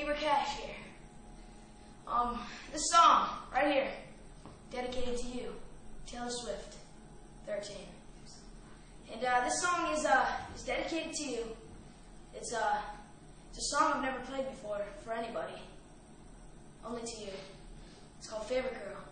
Bieber Cash here. This song right here, dedicated to you, Taylor Swift, 13. And this song is dedicated to you. It's a song I've never played before for anybody, only to you. It's called Favorite Girl.